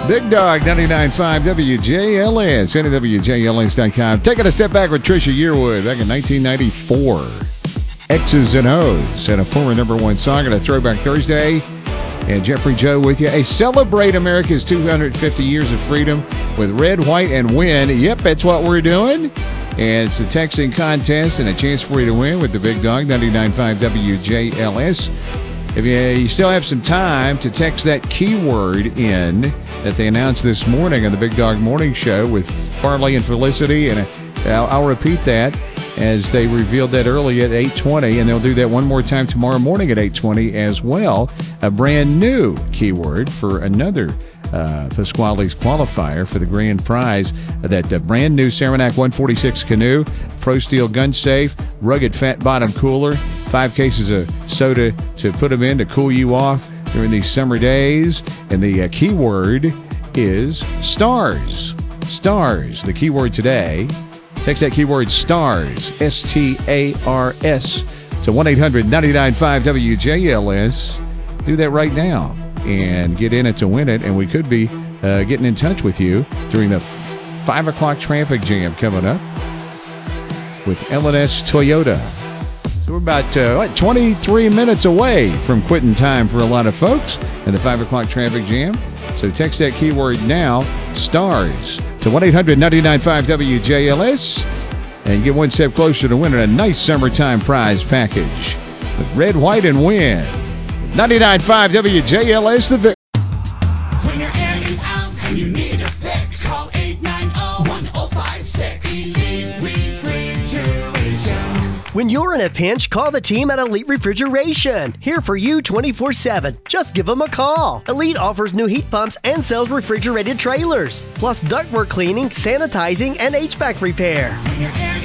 Big Dog 99.5 WJLS, NWJLS.com. Taking a step back with Trisha Yearwood back in 1994. X's and O's and a former number one song on a Throwback Thursday. And Jeffrey Joe with you. Celebrate America's 250 years of freedom with Red, White, and Win. Yep, that's what we're doing. And it's a texting contest and a chance for you to win with the Big Dog 99.5 WJLS. If you still have some time to text that keyword in that they announced this morning on the Big Dog Morning Show with Farley and Felicity, and I'll repeat that as they revealed that early at 8:20, and they'll do that one more time tomorrow morning at 8:20 as well. A brand new keyword for another Pasquale's qualifier for the grand prize, that brand new Saranac 146 canoe, Pro Steel gun safe, rugged fat bottom cooler, 5 cases of soda to put them in to cool you off during these summer days. And the keyword is stars. Stars, the keyword today. Text that keyword STARS, S-T-A-R-S, to 1-800-995-WJLS. Do that right now and get in it to win it. And we could be getting in touch with you during the 5 o'clock traffic jam coming up with L&S Toyota. So we're about 23 minutes away from quitting time for a lot of folks in the 5 o'clock traffic jam. So text that keyword now, STARS, to 1-800-995-WJLS, and get one step closer to winning a nice summertime prize package with Red, White, and Win. 99.5 WJLS, the Vic. When your air is out and you need a fix, call 890-1056. Elite Refrigeration. When you're in a pinch, call the team at Elite Refrigeration. Here for you 24/7. Just give them a call. Elite offers new heat pumps and sells refrigerated trailers, plus ductwork cleaning, sanitizing, and HVAC repair. When your air